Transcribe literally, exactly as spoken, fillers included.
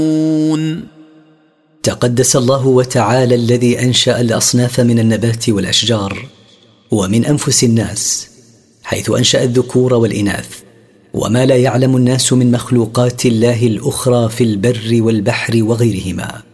تقدس الله وتعالى الذي أنشأ الأصناف من النبات والأشجار ومن أنفس الناس، حيث أنشأ الذكور والإناث وما لا يعلم الناس من مخلوقات الله الأخرى في البر والبحر وغيرهما.